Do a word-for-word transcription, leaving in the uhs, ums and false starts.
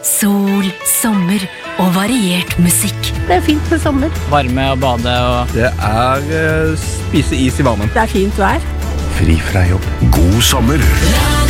Sol, sommer og variert musikk. Det er fint for sommer. Varme og bade og... Det er uh, spise is i varmen. Det er fint vær. Fri fra jobb. God sommer.